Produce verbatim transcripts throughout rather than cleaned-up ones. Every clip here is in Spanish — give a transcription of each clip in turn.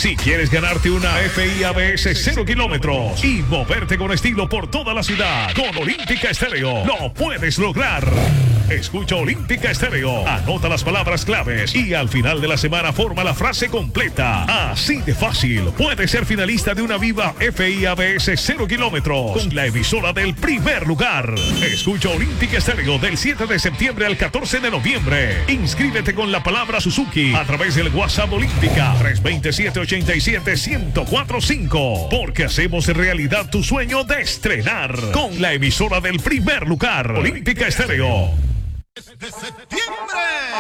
Si quieres ganarte una F I A B S cero kilómetros y moverte con estilo por toda la ciudad, con Olímpica Estéreo lo puedes lograr. Escucha Olímpica Estéreo, anota las palabras claves y al final de la semana forma la frase completa. Así de fácil, puedes ser finalista de una Viva F I A B S cero kilómetros con la emisora del primer lugar. Escucha Olímpica Estéreo del siete de septiembre al catorce de noviembre. Inscríbete con la palabra Suzuki a través del WhatsApp Olímpica tres dos siete, ocho siete, uno cero cuatro cinco, porque hacemos realidad tu sueño de estrenar con la emisora del primer lugar. Olímpica Estéreo. De septiembre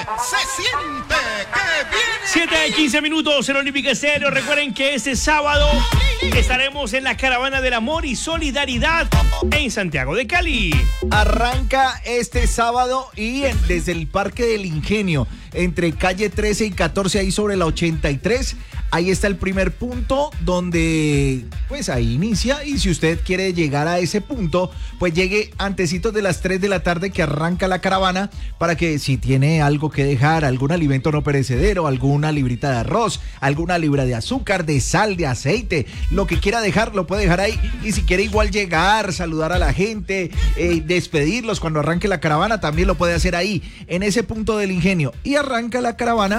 se siente que viene. siete de quince minutos en Olímpica Estéreo. Recuerden que este sábado estaremos en la Caravana del Amor y Solidaridad en Santiago de Cali. Arranca este sábado y en, desde el Parque del Ingenio, entre calle trece y catorce, ahí sobre la ochenta y tres. Ahí está el primer punto donde pues ahí inicia, y si usted quiere llegar a ese punto, pues llegue antecitos de las tres de la tarde que arranca la caravana, para que si tiene algo que dejar, algún alimento no perecedero, alguna librita de arroz, alguna libra de azúcar, de sal, de aceite, lo que quiera dejar, lo puede dejar ahí. Y si quiere igual llegar, saludar a la gente, eh, despedirlos cuando arranque la caravana, también lo puede hacer ahí, en ese punto del Ingenio. Y arranca la caravana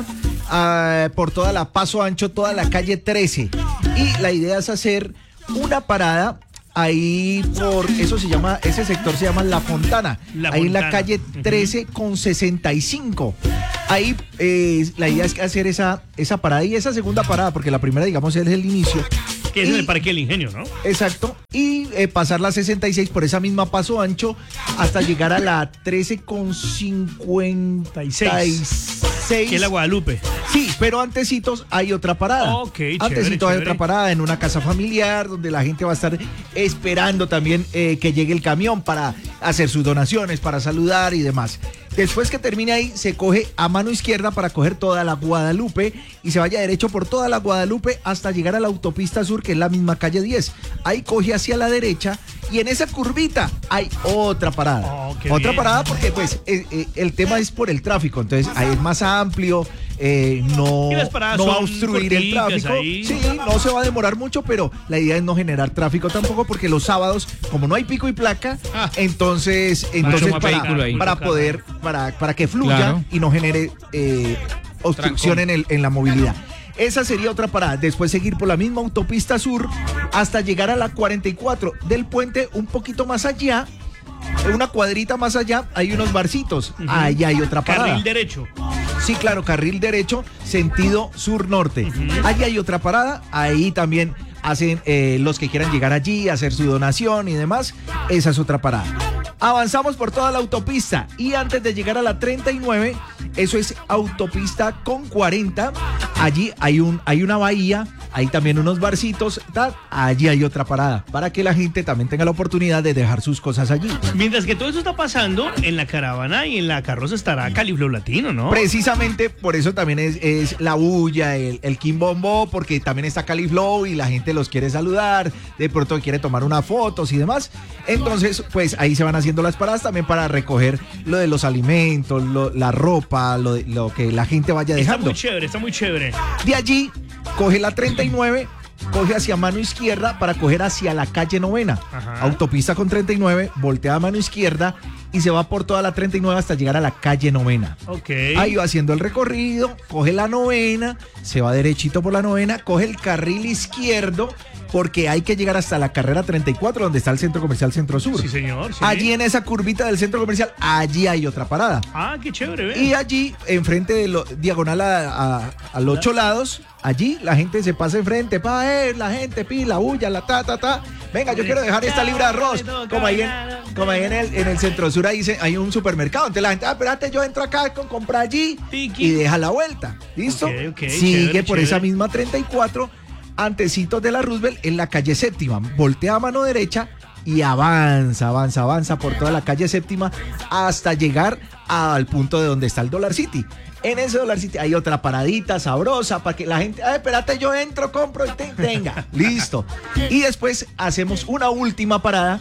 uh, por toda la Paso Ancho, toda la calle trece. Y la idea es hacer una parada ahí por, eso se llama, ese sector se llama La Fontana, La ahí Fontana. en la calle trece con sesenta y cinco. Ahí eh, la idea es hacer esa, esa parada y esa segunda parada, porque la primera, digamos, es el inicio. Que es y, en el Parque del Ingenio, ¿no? Exacto. Y eh, pasar la sesenta y seis por esa misma Paso Ancho hasta llegar a la trece con cincuenta y seis. Que es la Guadalupe. Sí, pero antecitos hay otra parada. Ok, chévere, Antecitos hay chévere. otra parada en una casa familiar donde la gente va a estar esperando también eh, que llegue el camión para hacer sus donaciones, para saludar y demás. Después que termine ahí, se coge a mano izquierda para coger toda la Guadalupe y se vaya derecho por toda la Guadalupe hasta llegar a la autopista sur, que es la misma calle diez. Ahí coge hacia la derecha y en esa curvita hay otra parada. Oh, qué otra bien. parada porque pues eh, eh, el tema es por el tráfico, entonces ahí es más amplio, eh, no, Y las paradas no va a son obstruir el corticas tráfico. ahí. Sí, no se va a demorar mucho, pero la idea es no generar tráfico tampoco, porque los sábados, como no hay pico y placa, Ah. entonces, entonces más para, vehículo ahí. para poder, para, para que fluya Claro. y no genere eh, obstrucción Trancón. en, el, en la movilidad. Esa sería otra parada. Después seguir por la misma autopista sur hasta llegar a la cuarenta y cuatro del puente, un poquito más allá, una cuadrita más allá, hay unos barcitos. Ujú. Ahí hay otra parada. Carril derecho. Sí, claro, carril derecho, sentido sur-norte. Ujú. Allí hay otra parada, ahí también hacen eh, los que quieran llegar allí, hacer su donación y demás. Esa es otra parada. Avanzamos por toda la autopista y antes de llegar a la treinta y nueve, eso es autopista con cuarenta, allí hay, un, hay una bahía, hay también unos barcitos, tal, allí hay otra parada, para que la gente también tenga la oportunidad de dejar sus cosas allí. Mientras que todo eso está pasando, en la caravana y en la carroza estará Califlow Latino, ¿no? Precisamente por eso también es, es la bulla, el, el quimbombo, porque también está Califlow y la gente los quiere saludar, de pronto quiere tomar unas fotos y demás. Entonces, pues ahí se van haciendo las paradas también para recoger lo de los alimentos, lo- la ropa, lo, de- lo que la gente vaya Está dejando. muy chévere, está muy chévere. De allí, coge la treinta y nueve, coge hacia mano izquierda para coger hacia la calle Novena. Ajá. Autopista con treinta y nueve, voltea a mano izquierda y se va por toda la treinta y nueve hasta llegar a la calle Novena. Ok. Ahí va haciendo el recorrido, coge la novena, se va derechito por la novena, coge el carril izquierdo, porque hay que llegar hasta la carrera treinta y cuatro, donde está el Centro Comercial Centro Sur. Sí, señor. sí. Allí en esa curvita del Centro Comercial, allí hay otra parada. Ah, qué chévere, ve. Y allí, enfrente de lo, diagonal a, a- a los ocho lados, allí la gente se pasa enfrente, pa, eh, la gente pila, bulla, la ta, ta, ta. Venga, yo quiero dejar esta libra de arroz. Como ahí en, como ahí en el, en el Centro Sur, ahí se- hay un supermercado. Entonces la gente, ah, espérate, yo entro acá con comprar allí Tiki. y deja la vuelta. ¿Listo? Ok, ok, Sigue chévere, por esa chévere. misma treinta y cuatro, antecitos de la Roosevelt, en la calle séptima. Voltea a mano derecha y avanza, avanza, avanza por toda la calle séptima hasta llegar al punto de donde está el Dollar City. En ese Dollar City hay otra paradita sabrosa para que la gente, ah, espérate, yo entro, compro y te- tenga. Listo. Y después hacemos una última parada,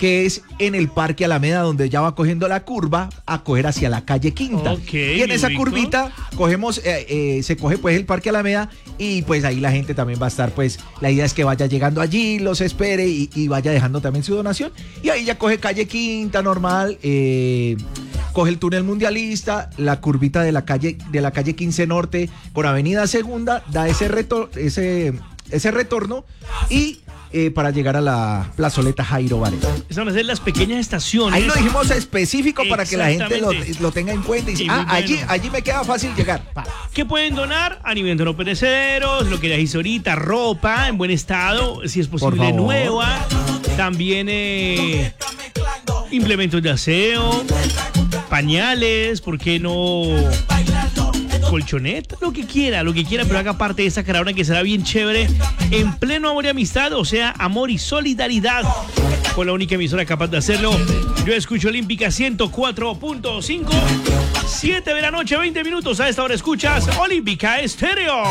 que es en el Parque Alameda, donde ya va cogiendo la curva a coger hacia la calle Quinta. Okay, y en esa ubico. curvita cogemos, eh, eh, se coge pues el Parque Alameda y pues ahí la gente también va a estar, pues la idea es que vaya llegando allí, los espere y, y vaya dejando también su donación. Y ahí ya coge calle Quinta normal, eh, coge el túnel mundialista, la curvita de la calle, de la calle quince Norte con Avenida Segunda, da ese reto, ese, ese retorno y Eh, para llegar a la plazoleta Jairo Varela. Esas van a ser las pequeñas estaciones. Ahí lo dijimos específico para que la gente lo, Exactamente. lo tenga en cuenta y dice, Y ah, muy bueno. allí, allí me queda fácil llegar. Pa. ¿Qué pueden donar? Alimentos no perecederos, lo que ya hice ahorita, ropa en buen estado, si es posible favor. nueva. También eh, implementos de aseo, pañales, ¿por qué no? Colchoneta, lo que quiera, lo que quiera, pero haga parte de esta caravana que será bien chévere, en pleno amor y amistad, o sea, amor y solidaridad, con la única emisora capaz de hacerlo. Yo escucho Olímpica ciento cuatro punto cinco, siete de la noche, veinte minutos, a esta hora escuchas Olímpica Estéreo.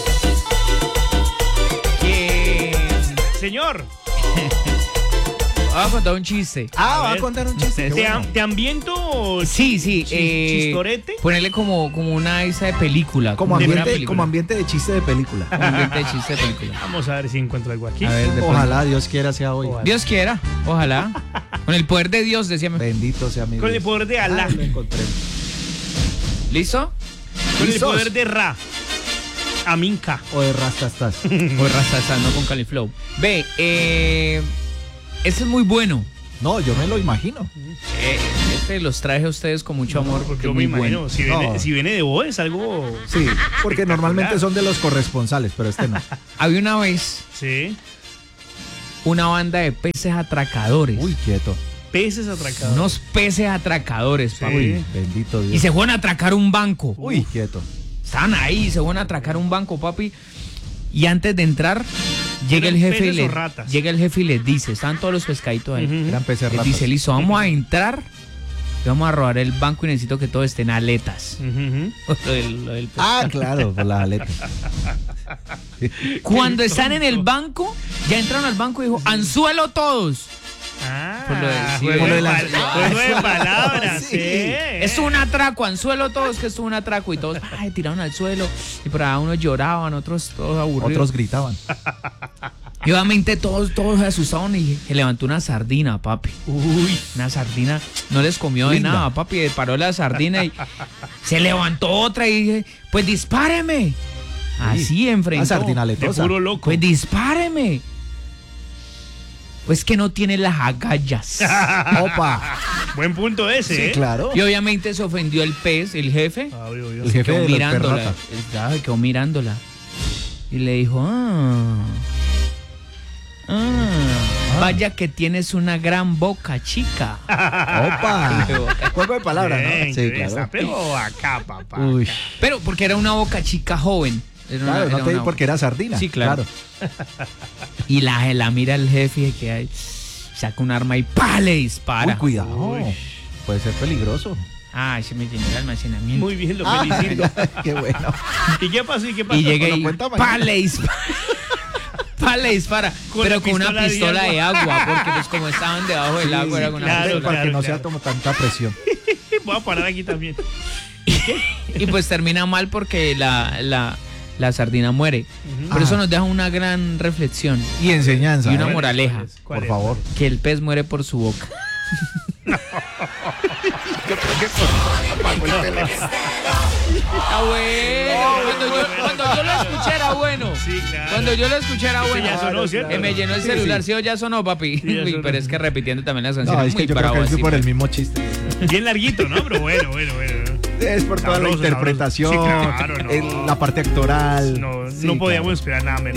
Eh, Señor, Voy a contar un chiste. Ah, A va a ver. contar un chiste. qué ¿te, bueno. am- te ambiento? Sí, sí. Chis- eh, ¿Chistorete? Ponerle como, como una esa de película. Como de una ambiente, película. como ambiente de chiste de película. Como ambiente de chiste de película. Vamos a ver si encuentro algo aquí. A ver, después- Ojalá Dios quiera sea hoy. Ojalá. Dios quiera, ojalá. Con el poder de Dios, decíame. Bendito sea mi Dios. Con el poder de Alá. Ah, lo encontré. ¿Listo? Con el ¿Listos? poder de Ra. Aminca. O de rastastas. Voy rastazando con Califlow. Ve, eh, este es muy bueno. No, yo me lo imagino. Eh, este los traje a ustedes con mucho amor porque Yo es me muy imagino, bueno. si, viene, No. si viene de vos es algo... Sí, porque normalmente son de los corresponsales, pero este no. Había una vez Sí. una banda de peces atracadores. Uy, quieto. Peces atracados. Unos peces atracadores, papi. Uy, bendito Dios. Y se fueron a atracar un banco. Uy, quieto. Estaban ahí, se fueron a atracar un banco, papi. Y antes de entrar, llega el ¿Eran jefe y peces le, o ratas? llega el jefe y les dice, están todos los pescaditos ahí. Ujú. Eran peces Les ratas. dice, listo, vamos a entrar y vamos a robar el banco y necesito que todos estén aletas. Ujú, ujú. Lo del- lo del pez. Ah, claro, por las aletas. Cuando qué están en el tonto. banco, ya entraron al banco y dijo, anzuelo todos. Ah, Por lo del- sí, juego por lo de de pal- las- juego de palabras. Sí. Sí. Es un atraco, anzuelo todos, que es un atraco. Y todos, ay, tiraron al suelo. Y por ahí unos lloraban, otros todos aburridos. Otros gritaban. Y obviamente todos, todos se asustaron y se levantó una sardina, papi. Uy. Una sardina, no les comió de Linda. nada, papi. Paró la sardina y se levantó otra y dije, pues dispáreme. Así enfrentó. Una sardina De aletosa. puro loco. Pues dispáreme. Pues que no tiene las agallas. Opa. Buen punto ese, Sí, ¿eh? claro. Y obviamente se ofendió el pez, el jefe. Ah, obvio, obvio. El jefe Quedó de los mirándola. perratas. El- ah, quedó mirándola. Y le dijo, ah, ah, vaya que tienes una gran boca, chica. Opa. Juego de palabras, Bien, ¿no? Sí, bien, está, claro. pero acá, papá. Uy. Pero porque era una boca chica joven. Era una- Claro, no era te di una- porque era sardina. Sí, claro. Y la, la mira el jefe y que hay, saca un arma y ¡pa! Le dispara. Uy, cuidado. Uy. Puede ser peligroso. Ay, se me llenó el almacenamiento. Muy bien, lo Ah, felicito. qué bueno. ¿Y qué pasó? ¿Y qué pasó? Y llega Bueno, y cuenta ¡pa! mañana. Le dispara. ¡Pa! Le dispara. Con pero la con una pistola de pistola de agua. agua. Porque pues como estaban debajo del Sí, agua era sí, con una claro, pistola. para que claro, no sea claro. como tanta presión. Voy a parar aquí también. Y pues termina mal porque la, la, la sardina muere. Por Ah. eso nos deja una gran reflexión. Y enseñanza. Y una ¿eh? moraleja. ¿Cuál es? ¿Cuál Por es? favor. Que el pez muere por su boca. Está bueno. Cuando yo, cuando yo lo escuché era bueno. Sí, claro. Cuando yo lo escuché era Ese bueno. ya sonó, ¿cierto? Eh, me llenó el Sí, celular, sí. ¿sí o ya sonó, papi? Sí, ya Uy, sonó. pero es que repitiendo también las No, canciones es que muy yo creo bravo que es así, por el man. mismo chiste. Bien larguito, ¿no? Pero bueno, bueno, bueno. Es por toda la Sabroso, interpretación, sabroso. Sí, claro, no. el- la parte actoral. No, Sí, no podíamos claro. esperar nada menos.